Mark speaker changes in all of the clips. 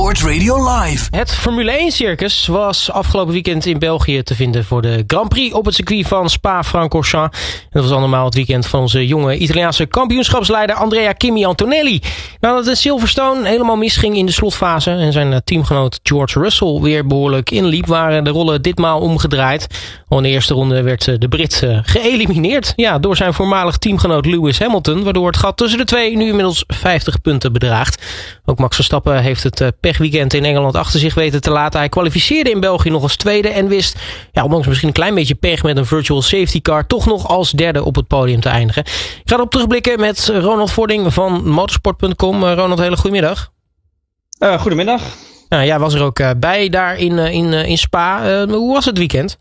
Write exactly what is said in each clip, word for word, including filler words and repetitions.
Speaker 1: Sport Radio Live.
Speaker 2: Het Formule één circus was afgelopen weekend in België te vinden voor de Grand Prix op het circuit van Spa-Francorchamps. Dat was allemaal het weekend van onze jonge Italiaanse kampioenschapsleider Andrea Kimi Antonelli. Nadat het Silverstone helemaal misging in de slotfase en zijn teamgenoot George Russell weer behoorlijk inliep, waren de rollen ditmaal omgedraaid. Al in de eerste ronde werd de Brit geëlimineerd, ja, door zijn voormalig teamgenoot Lewis Hamilton, waardoor het gat tussen de twee nu inmiddels vijftig punten bedraagt. Ook Max Verstappen heeft het pechweekend in Engeland achter zich weten te laten. Hij kwalificeerde in België nog als tweede en wist, ja, ondanks misschien een klein beetje pech met een virtual safety car, toch nog als derde op het podium te eindigen. Ik ga erop terugblikken met Ronald Vording van motorsport punt com. Uh, Ronald, hele goedemiddag.
Speaker 3: Uh, goedemiddag.
Speaker 2: Nou, jij was er ook uh, bij daar in, uh, in, uh, in Spa. Uh, hoe was het weekend?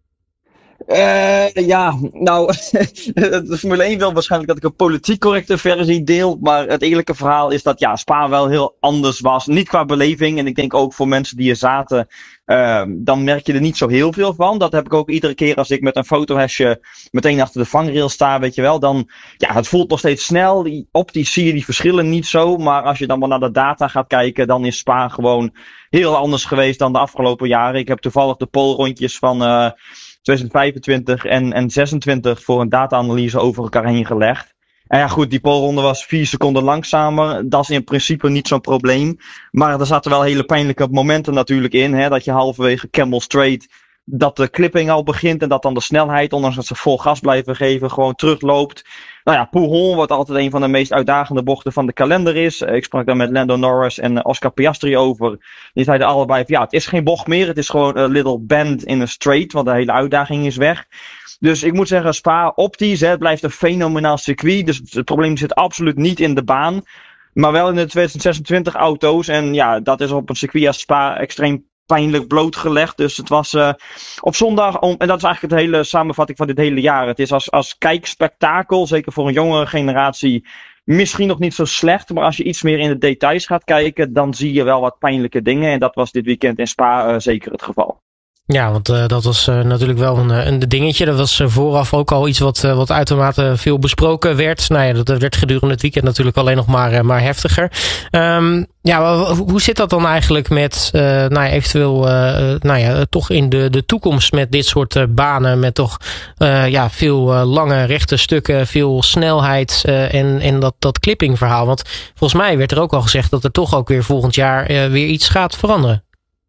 Speaker 3: Uh, ja, nou, de Formule één wil waarschijnlijk dat ik een politiek correcte versie deel. Maar het eerlijke verhaal is dat ja, Spa wel heel anders was. Niet qua beleving. En ik denk ook voor mensen die er zaten, uh, dan merk je er niet zo heel veel van. Dat heb ik ook iedere keer als ik met een fotohesje meteen achter de vangrail sta, weet je wel. Dan, ja, het voelt nog steeds snel. Die, optisch zie je die verschillen niet zo. Maar als je dan wel naar de data gaat kijken, dan is Spa gewoon heel anders geweest dan de afgelopen jaren. Ik heb toevallig de polrondjes van Uh, tweeduizend vijfentwintig en, en zesentwintig voor een data-analyse over elkaar heen gelegd. En ja goed, die polronde was vier seconden langzamer. Dat is in principe niet zo'n probleem. Maar er zaten wel hele pijnlijke momenten natuurlijk in. Hè, dat je halverwege Camel Straight, dat de clipping al begint en dat dan de snelheid, ondanks dat ze vol gas blijven geven, gewoon terugloopt. Nou ja, Pujol, wat altijd een van de meest uitdagende bochten van de kalender is. Ik sprak daar met Lando Norris en Oscar Piastri over. Die zeiden allebei van ja, het is geen bocht meer. Het is gewoon een little bend in a straight, want de hele uitdaging is weg. Dus ik moet zeggen, Spa optisch, hè, het blijft een fenomenaal circuit. Dus het probleem zit absoluut niet in de baan, maar wel in de tweeduizend zesentwintig auto's. En ja, dat is op een circuit als Spa extreem pijnlijk blootgelegd. Dus het was uh, op zondag, om, en dat is eigenlijk het hele samenvatting van dit hele jaar. Het is als, als kijkspektakel, zeker voor een jongere generatie, misschien nog niet zo slecht. Maar als je iets meer in de details gaat kijken, dan zie je wel wat pijnlijke dingen. En dat was dit weekend in Spa uh, zeker het geval.
Speaker 2: Ja, want uh, dat was uh, natuurlijk wel een, een dingetje. Dat was uh, vooraf ook al iets wat, uh, wat uitermate veel besproken werd. Nou ja, dat werd gedurende het weekend natuurlijk alleen nog maar, uh, maar heftiger. Um, ja, hoe zit dat dan eigenlijk met uh, nou ja, eventueel uh, nou ja, toch in de, de toekomst met dit soort uh, banen, met toch uh, ja, veel uh, lange rechte stukken, veel snelheid uh, en, en dat, dat clipping verhaal. Want volgens mij werd er ook al gezegd dat er toch ook weer volgend jaar uh, weer iets gaat veranderen.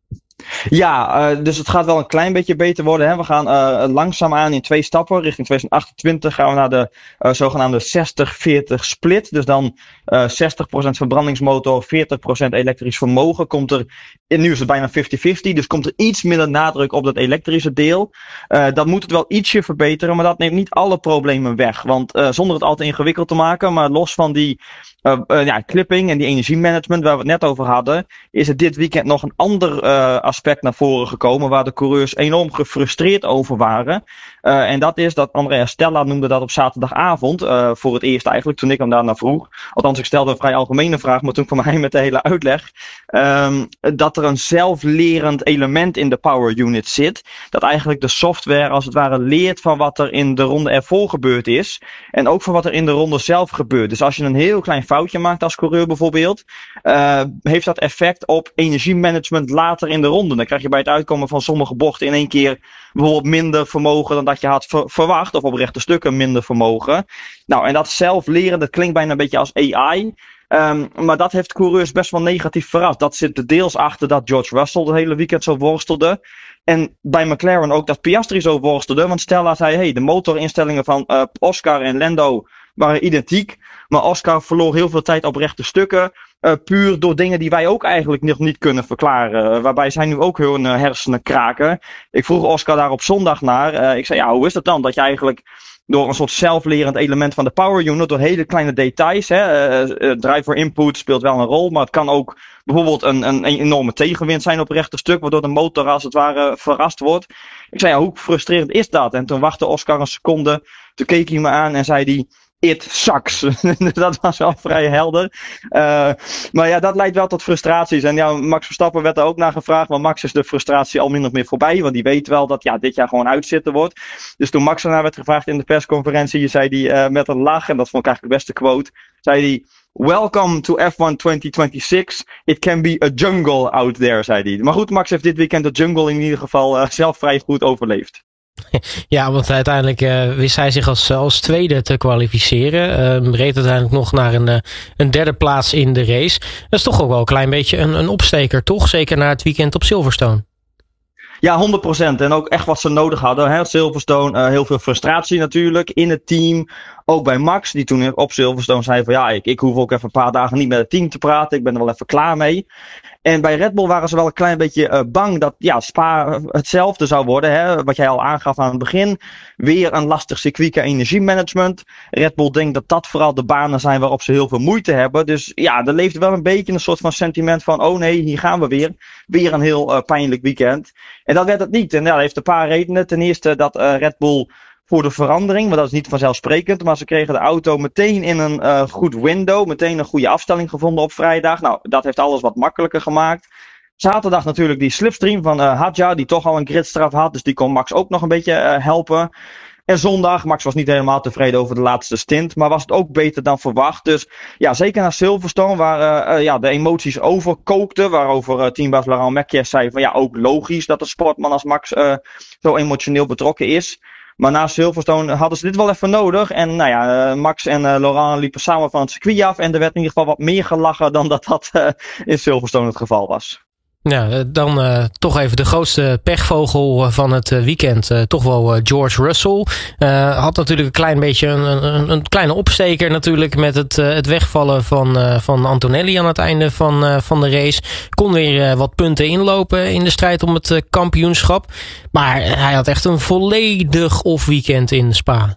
Speaker 3: Ja, uh, dus het gaat wel een klein beetje beter worden. Hè. We gaan uh, langzaamaan in twee stappen. Richting tweeduizend achtentwintig gaan we naar de uh, zogenaamde zestig veertig split. Dus dan uh, zestig procent verbrandingsmotor, veertig procent elektrisch vermogen. Komt er, nu is het bijna vijftig vijftig, dus komt er iets minder nadruk op dat elektrische deel. Uh, dan moet het wel ietsje verbeteren, maar dat neemt niet alle problemen weg. Want uh, zonder het al te ingewikkeld te maken, maar los van die Uh, uh, ja, clipping en die energiemanagement waar we het net over hadden, is er dit weekend nog een ander uh, aspect naar voren gekomen waar de coureurs enorm gefrustreerd over waren. Uh, en dat is dat Andrea Stella noemde dat op zaterdagavond, uh, voor het eerst eigenlijk, toen ik hem daarna vroeg. Althans, ik stelde een vrij algemene vraag, maar toen kwam hij met de hele uitleg. Um, dat er een zelflerend element in de power unit zit. Dat eigenlijk de software als het ware leert van wat er in de ronde ervoor gebeurd is. En ook van wat er in de ronde zelf gebeurt. Dus als je een heel klein foutje maakt als coureur bijvoorbeeld, uh, heeft dat effect op energiemanagement later in de ronde. Dan krijg je bij het uitkomen van sommige bochten in één keer bijvoorbeeld minder vermogen dan dat je had ver- verwacht. Of op rechte stukken minder vermogen. Nou, en dat zelfleren, dat klinkt bijna een beetje als A I. Um, maar dat heeft coureurs best wel negatief verrast. Dat zit er deels achter dat George Russell het hele weekend zo worstelde. En bij McLaren ook dat Piastri zo worstelde. Want Stella zei, hey, de motorinstellingen van uh, Oscar en Lando waren identiek. Maar Oscar verloor heel veel tijd op rechte stukken. Uh, puur door dingen die wij ook eigenlijk nog niet kunnen verklaren. Uh, waarbij zij nu ook hun uh, hersenen kraken. Ik vroeg Oscar daar op zondag naar. Uh, ik zei, ja, hoe is dat dan? Dat je eigenlijk door een soort zelflerend element van de power unit, door hele kleine details, hè, uh, uh, driver input speelt wel een rol, maar het kan ook bijvoorbeeld een, een, een enorme tegenwind zijn op rechte stuk, waardoor de motor als het ware verrast wordt. Ik zei, ja, hoe frustrerend is dat? En toen wachtte Oscar een seconde, toen keek hij me aan en zei hij, it sucks. Dat was wel vrij helder. Uh, maar ja, dat leidt wel tot frustraties. En ja, Max Verstappen werd er ook naar gevraagd. Maar Max is de frustratie al min of meer voorbij. Want die weet wel dat ja, dit jaar gewoon uitzitten wordt. Dus toen Max ernaar werd gevraagd in de persconferentie, zei hij uh, met een lach, en dat vond ik eigenlijk de beste quote, zei hij, welcome to F one twenty twenty-six. It can be a jungle out there, zei hij. Maar goed, Max heeft dit weekend de jungle in ieder geval uh, zelf vrij goed overleefd.
Speaker 2: Ja, want uiteindelijk uh, wist hij zich als, als tweede te kwalificeren. Uh, reed uiteindelijk nog naar een, uh, een derde plaats in de race. Dat is toch ook wel een klein beetje een, een opsteker, toch? Zeker na het weekend op Silverstone.
Speaker 3: Ja, honderd procent. En ook echt wat ze nodig hadden. Hè? Silverstone, uh, heel veel frustratie natuurlijk in het team. Ook bij Max, die toen op Silverstone zei van ja, ik, ik hoef ook even een paar dagen niet met het team te praten. Ik ben er wel even klaar mee. En bij Red Bull waren ze wel een klein beetje uh, bang dat ja, Spa hetzelfde zou worden. Hè? Wat jij al aangaf aan het begin. Weer een lastig circuit qua energiemanagement. Red Bull denkt dat dat vooral de banen zijn waarop ze heel veel moeite hebben. Dus ja, er leeft wel een beetje een soort van sentiment van oh nee, hier gaan we weer. Weer een heel uh, pijnlijk weekend. En dat werd het niet. En ja, dat heeft een paar redenen. Ten eerste dat uh, Red Bull voor de verandering, maar dat is niet vanzelfsprekend. Maar ze kregen de auto meteen in een uh, goed window. Meteen een goede afstelling gevonden op vrijdag. Nou, dat heeft alles wat makkelijker gemaakt. Zaterdag natuurlijk die slipstream van uh, Hadja, die toch al een gridstraf had. Dus die kon Max ook nog een beetje uh, helpen. En zondag, Max was niet helemaal tevreden over de laatste stint, maar was het ook beter dan verwacht. Dus ja, zeker naar Silverstone, waar uh, uh, ja, de emoties overkookten. Waarover uh, teambaas Laurent Mekies zei van ja, ook logisch dat een sportman als Max uh, zo emotioneel betrokken is. Maar na Silverstone hadden ze dit wel even nodig. En nou ja, Max en uh, Laurent liepen samen van het circuit af. En er werd in ieder geval wat meer gelachen dan dat dat uh, in Silverstone het geval was.
Speaker 2: Ja, dan uh, toch even de grootste pechvogel van het uh, weekend. Uh, toch wel uh, George Russell. Uh, had natuurlijk een klein beetje een, een, een kleine opsteker natuurlijk met het, uh, het wegvallen van, uh, van Antonelli aan het einde van, uh, van de race. Kon weer uh, wat punten inlopen in de strijd om het uh, kampioenschap. Maar hij had echt een volledig off weekend in Spa.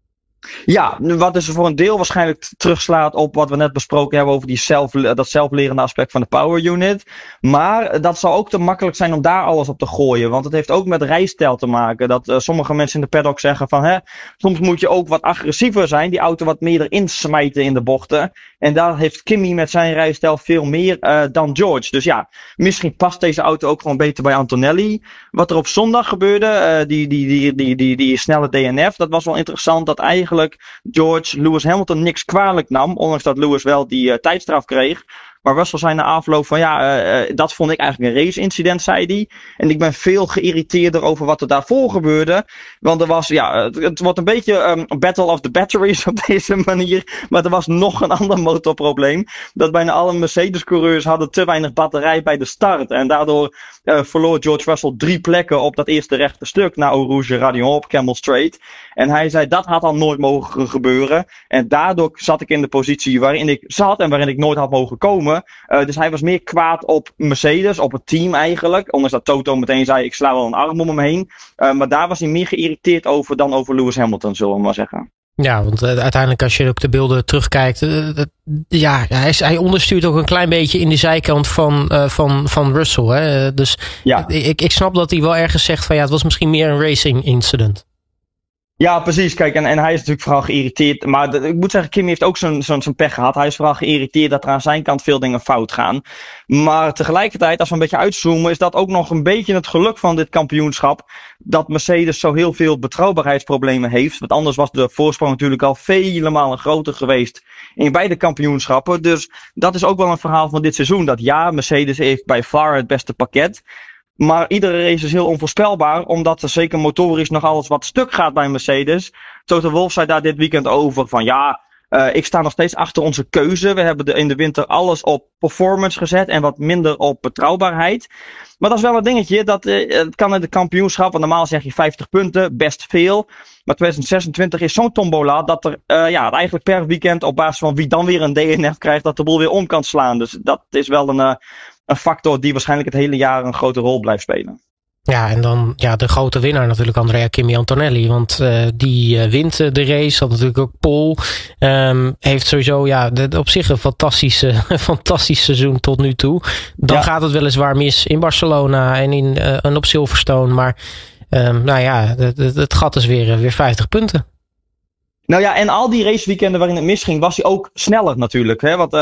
Speaker 3: Ja, wat dus voor een deel waarschijnlijk terugslaat op wat we net besproken hebben over die zelf, dat zelflerende aspect van de power unit. Maar dat zal ook te makkelijk zijn om daar alles op te gooien. Want het heeft ook met rijstijl te maken. Dat uh, sommige mensen in de paddock zeggen van hè, soms moet je ook wat agressiever zijn. Die auto wat meer erin smijten in de bochten. En daar heeft Kimi met zijn rijstijl veel meer uh, dan George. Dus ja, misschien past deze auto ook gewoon beter bij Antonelli. Wat er op zondag gebeurde, uh, die, die, die, die, die, die snelle D N F, dat was wel interessant dat eigenlijk George Lewis Hamilton niks kwalijk nam, ondanks dat Lewis wel die uh, tijdstraf kreeg. Maar Russell zei na afloop van ja, uh, dat vond ik eigenlijk een race incident, zei hij. En ik ben veel geïrriteerder over wat er daarvoor gebeurde. Want er was, ja, het, het wordt een beetje een um, battle of the batteries op deze manier. Maar er was nog een ander motorprobleem. Dat bijna alle Mercedes-coureurs hadden te weinig batterij bij de start. En daardoor uh, verloor George Russell drie plekken op dat eerste rechte stuk naar Eau Rouge Radion op Camel Straight. En hij zei dat had al nooit mogen gebeuren. En daardoor zat ik in de positie waarin ik zat en waarin ik nooit had mogen komen. Uh, dus hij was meer kwaad op Mercedes, op het team eigenlijk. Ondanks dat Toto meteen zei, ik sla wel een arm om hem heen. Uh, maar daar was hij meer geïrriteerd over dan over Lewis Hamilton, zullen we maar zeggen.
Speaker 2: Ja, want uh, uiteindelijk als je op de beelden terugkijkt, uh, uh, ja, hij, is, hij onderstuurt ook een klein beetje in de zijkant van, uh, van, van Russell. Hè? Dus ja. ik, ik snap dat hij wel ergens zegt van ja, het was misschien meer een racing incident.
Speaker 3: Ja, precies. Kijk, en, en hij is natuurlijk vooral geïrriteerd. Maar de, ik moet zeggen, Kimi heeft ook zo'n zo'n zo'n pech gehad. Hij is vooral geïrriteerd dat er aan zijn kant veel dingen fout gaan. Maar tegelijkertijd, als we een beetje uitzoomen, is dat ook nog een beetje het geluk van dit kampioenschap. Dat Mercedes zo heel veel betrouwbaarheidsproblemen heeft. Want anders was de voorsprong natuurlijk al vele malen groter geweest in beide kampioenschappen. Dus dat is ook wel een verhaal van dit seizoen. Dat ja, Mercedes heeft bij far het beste pakket. Maar iedere race is heel onvoorspelbaar, omdat er zeker motorisch nog alles wat stuk gaat bij Mercedes. Toto Wolff zei daar dit weekend over van ja, uh, ik sta nog steeds achter onze keuze. We hebben de, in de winter alles op performance gezet en wat minder op betrouwbaarheid. Maar dat is wel een dingetje, dat uh, het kan in de kampioenschap, want normaal zeg je vijftig punten, best veel. Maar twintig zesentwintig is zo'n tombola dat er uh, ja, eigenlijk per weekend op basis van wie dan weer een D N F krijgt, dat de boel weer om kan slaan. Dus dat is wel een... Uh, Een factor die waarschijnlijk het hele jaar een grote rol blijft spelen.
Speaker 2: Ja, en dan ja, de grote winnaar natuurlijk Andrea Kimi Antonelli. Want uh, die uh, wint uh, de race. Had natuurlijk ook pole. Um, heeft sowieso ja, de, op zich een fantastische, fantastisch seizoen tot nu toe. Dan ja. gaat het weliswaar mis in Barcelona en, in, uh, en op Silverstone. Maar um, nou ja, het, het, het gat is weer, weer vijftig punten.
Speaker 3: Nou ja, en al die raceweekenden waarin het misging, was hij ook sneller natuurlijk. Hè? Want uh, ja.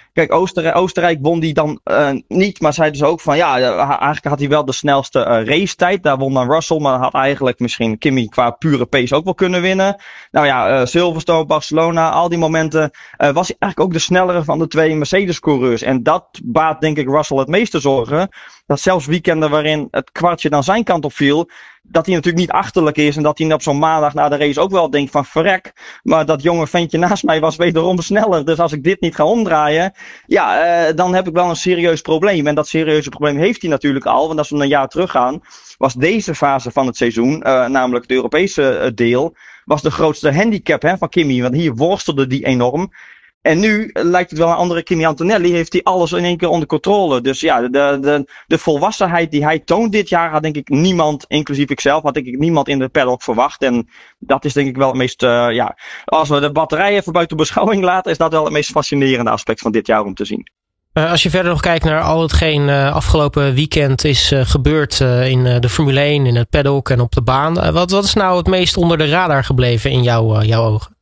Speaker 3: Kijk, Oostenrijk, Oostenrijk won die dan uh, niet, maar zeiden ze ook van ja, eigenlijk had hij wel de snelste uh, racetijd. Daar won dan Russell, maar had eigenlijk misschien Kimi qua pure pace ook wel kunnen winnen. Nou ja, uh, Silverstone, Barcelona, al die momenten uh, was hij eigenlijk ook de snellere van de twee Mercedes-coureurs. En dat baat denk ik Russell het meeste zorgen. Dat zelfs weekenden waarin het kwartje dan zijn kant op viel, dat hij natuurlijk niet achterlijk is en dat hij op zo'n maandag na de race ook wel denkt van verrek, maar dat jonge ventje naast mij was wederom sneller. Dus als ik dit niet ga omdraaien, ja, uh, dan heb ik wel een serieus probleem. En dat serieuze probleem heeft hij natuurlijk al, want als we een jaar teruggaan, was deze fase van het seizoen, uh, namelijk het Europese uh, deel, was de grootste handicap hè, van Kimi, want hier worstelde die enorm. En nu lijkt het wel een andere Kimi Antonelli, heeft hij alles in één keer onder controle. Dus ja, de, de, de volwassenheid die hij toont dit jaar had denk ik niemand, inclusief ikzelf, had denk ik niemand in de paddock verwacht. En dat is denk ik wel het meest, uh, ja, als we de batterij even buiten beschouwing laten, is dat wel het meest fascinerende aspect van dit jaar om te zien.
Speaker 2: Uh, als je verder nog kijkt naar al hetgeen uh, afgelopen weekend is uh, gebeurd uh, in uh, de Formule één, in het paddock en op de baan. Uh, wat, wat is nou het meest onder de radar gebleven in jouw, uh, jouw ogen?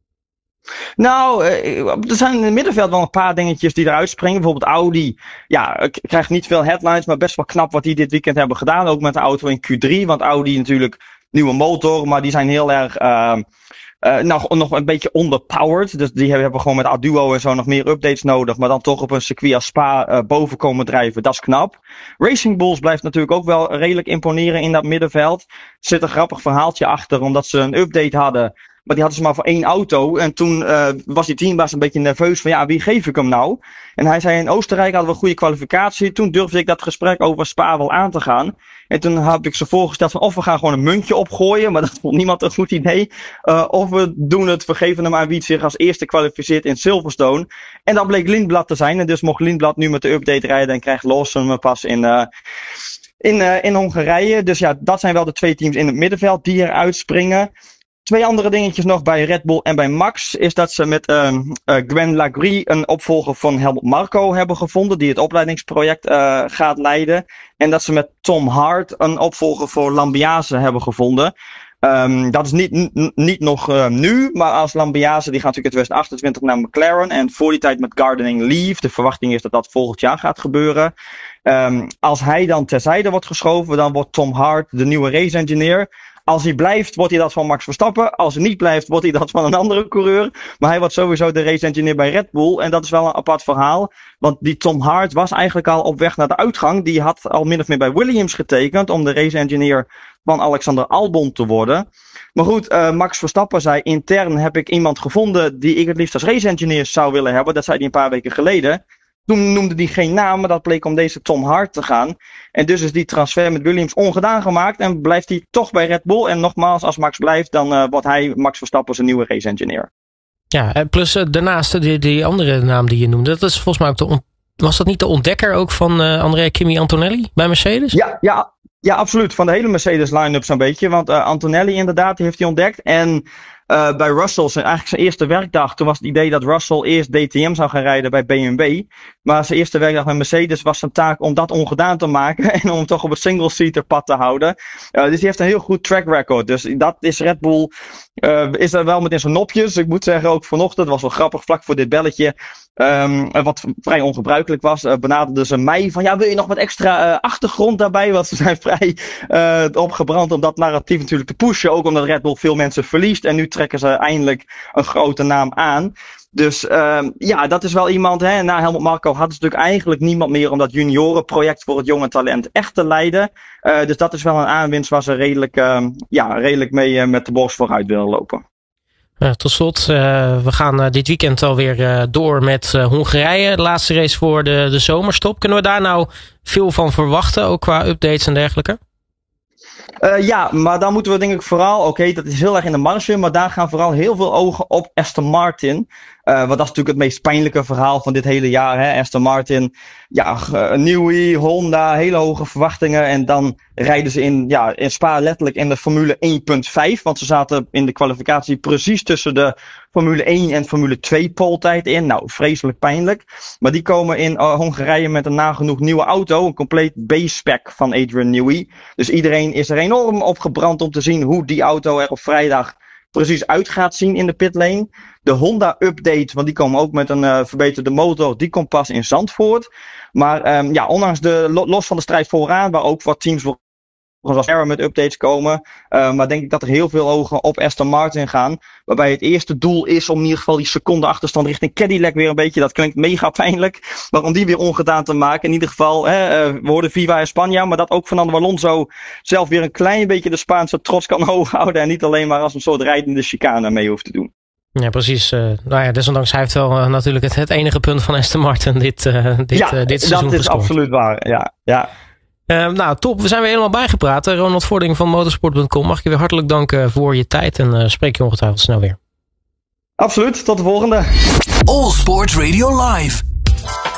Speaker 3: Nou, er zijn in het middenveld wel een paar dingetjes die eruit springen. Bijvoorbeeld Audi, ja, krijgt niet veel headlines, maar best wel knap wat die dit weekend hebben gedaan. Ook met de auto in Q drie, want Audi natuurlijk nieuwe motor, maar die zijn heel erg, uh, uh, nog, nog een beetje underpowered. Dus die hebben gewoon met Aduo en zo nog meer updates nodig, maar dan toch op een circuit als Spa uh, boven komen drijven. Dat is knap. Racing Bulls blijft natuurlijk ook wel redelijk imponeren in dat middenveld. Er zit een grappig verhaaltje achter, omdat ze een update hadden. Maar die hadden ze maar voor één auto. En toen uh, was die teambaas een beetje nerveus van ja, wie geef ik hem nou? En hij zei in Oostenrijk hadden we een goede kwalificatie. Toen durfde ik dat gesprek over Spa wel aan te gaan. En toen heb ik ze voorgesteld van of we gaan gewoon een muntje opgooien. Maar dat vond niemand een goed idee. Uh, of we doen het, we geven hem aan wie het zich als eerste kwalificeert in Silverstone. En dat bleek Lindblad te zijn. En dus mocht Lindblad nu met de update rijden. En krijgt Lawson hem pas in... Uh, in, uh, in Hongarije. Dus ja, dat zijn wel de twee teams in het middenveld die eruit springen. Twee andere dingetjes nog bij Red Bull en bij Max is dat ze met uh, uh, Gwen Lagree een opvolger van Helmut Marko hebben gevonden die het opleidingsproject uh, gaat leiden. En dat ze met Tom Hart een opvolger voor Lambiase hebben gevonden. Um, dat is niet, n- niet nog uh, nu, maar als Lambiase die gaat natuurlijk in twintig achtentwintig naar McLaren en voor die tijd met Gardening Leave. De verwachting is dat dat volgend jaar gaat gebeuren. Um, als hij dan terzijde wordt geschoven, dan wordt Tom Hart de nieuwe race engineer. Als hij blijft, wordt hij dat van Max Verstappen. Als hij niet blijft, wordt hij dat van een andere coureur. Maar hij wordt sowieso de race engineer bij Red Bull. En dat is wel een apart verhaal. Want die Tom Hart was eigenlijk al op weg naar de uitgang. Die had al min of meer bij Williams getekend om de race engineer van Alexander Albon te worden. Maar goed, uh, Max Verstappen zei intern heb ik iemand gevonden die ik het liefst als race engineer zou willen hebben. Dat zei hij een paar weken geleden. Toen noemde hij geen naam, maar dat bleek om deze Tom Hart te gaan. En dus is die transfer met Williams ongedaan gemaakt en blijft hij toch bij Red Bull. En nogmaals, als Max blijft, dan uh, wordt hij Max Verstappen zijn nieuwe race engineer.
Speaker 2: Ja, plus uh, daarnaast die, die andere naam die je noemde, dat is volgens mij ook de on- was dat niet de ontdekker ook van uh, Andrea Kimi Antonelli bij Mercedes?
Speaker 3: Ja, ja, ja, absoluut. Van de hele Mercedes line-up zo'n beetje. Want uh, Antonelli inderdaad, die heeft hij ontdekt. En Uh, bij Russell, zijn, eigenlijk zijn eerste werkdag, toen was het idee dat Russell eerst D T M zou gaan rijden bij B M W. Maar zijn eerste werkdag met Mercedes was zijn taak om dat ongedaan te maken en om hem toch op het single-seater pad te houden. Uh, dus die heeft een heel goed track record. Dus dat is Red Bull, uh, is er wel met in zijn nopjes. Ik moet zeggen, ook vanochtend, was wel grappig, vlak voor dit belletje, um, wat vrij ongebruikelijk was, uh, benaderden ze mij van, ja, wil je nog wat extra uh, achtergrond daarbij? Want ze zijn vrij uh, opgebrand om dat narratief natuurlijk te pushen, ook omdat Red Bull veel mensen verliest en nu trekken ze eindelijk een grote naam aan. Dus uh, ja, dat is wel iemand. Hè. Na Helmut Marko hadden ze natuurlijk eigenlijk niemand meer om dat juniorenproject voor het jonge talent echt te leiden. Uh, dus dat is wel een aanwinst waar ze redelijk, uh, ja, redelijk mee uh, met de borst vooruit willen lopen.
Speaker 2: Uh, tot slot, uh, we gaan uh, dit weekend alweer uh, door met uh, Hongarije. De laatste race voor de, de zomerstop. Kunnen we daar nou veel van verwachten, ook qua updates en dergelijke?
Speaker 3: Uh, ja, maar dan moeten we denk ik vooral, oké, okay, dat is heel erg in de marge, maar daar gaan vooral heel veel ogen op Aston Martin. Uh, want dat is natuurlijk het meest pijnlijke verhaal van dit hele jaar. Hè? Aston Martin, ja, uh, Newey, Honda, hele hoge verwachtingen. En dan rijden ze in, ja, in Spa letterlijk in de Formule één punt vijf. Want ze zaten in de kwalificatie precies tussen de Formule één en Formule twee poltijd in. Nou, vreselijk pijnlijk. Maar die komen in uh, Hongarije met een nagenoeg nieuwe auto. Een compleet base-spec van Adrian Newey. Dus iedereen is er enorm op gebrand om te zien hoe die auto er op vrijdag precies uit gaat zien in de pitlane. De Honda-update, want die komen ook met een uh, verbeterde motor, die komt pas in Zandvoort. Maar um, ja, ondanks de, los van de strijd vooraan, waar ook wat teams zoals Arrow met updates komen. Uh, maar denk ik dat er heel veel ogen op Aston Martin gaan. Waarbij het eerste doel is om in ieder geval die seconde achterstand richting Cadillac weer een beetje, dat klinkt mega pijnlijk, maar om die weer ongedaan te maken. In ieder geval, hè, uh, we hoorden Viva España, maar dat ook Fernando Alonso zelf weer een klein beetje de Spaanse trots kan hoog houden. En niet alleen maar als een soort rijdende chicane mee hoeft te doen.
Speaker 2: Ja, precies. Uh, nou ja, desondanks hij heeft wel uh, natuurlijk het, het enige punt van Aston Martin dit, uh, dit,
Speaker 3: ja,
Speaker 2: uh, dit seizoen
Speaker 3: dat is
Speaker 2: gescoord.
Speaker 3: Absoluut waar. Ja, ja.
Speaker 2: Uh, nou, top. We zijn weer helemaal bijgepraat. Ronald Vording van motorsport punt com. Mag ik je weer hartelijk danken voor je tijd en uh, spreek je ongetwijfeld snel weer.
Speaker 3: Absoluut. Tot de volgende.
Speaker 1: All Sports Radio Live.